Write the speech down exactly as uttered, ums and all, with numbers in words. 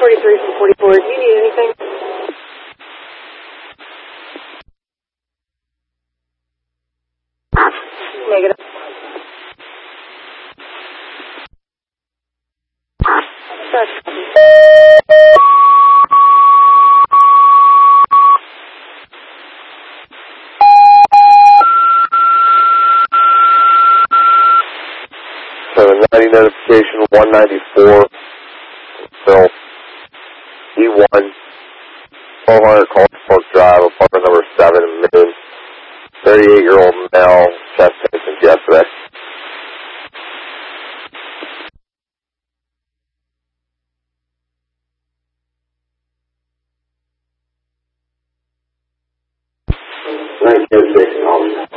forty-three from forty-four. Do you need anything? Negative. So the ninety notification one ninety-four, Phil, E one, twelve hundred College Park Drive, apartment number seven in Maine, thirty-eight-year-old male, chest pain yesterday. Nice notification,